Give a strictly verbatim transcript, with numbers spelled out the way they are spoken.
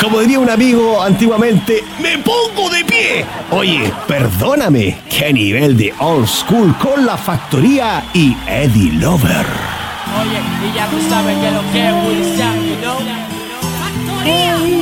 Como diría un amigo antiguamente, ¡me pongo de pie! Oye, perdóname, qué nivel de old school con La Factoría y Eddie Lover. Oye, y ya tú sabes que lo que es Wilson, you know. Factoría.